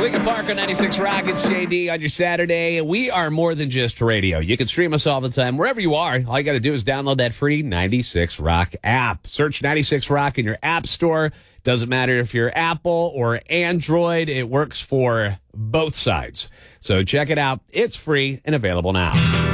Lincoln Park on 96 Rock. It's JD on your Saturday. We are more than just radio. You can stream us all the time. Wherever you are, all you got to do is download that free 96 Rock app. Search 96 Rock in your app store. Doesn't matter if you're Apple or Android. It works for both sides. So check it out. It's free and available now.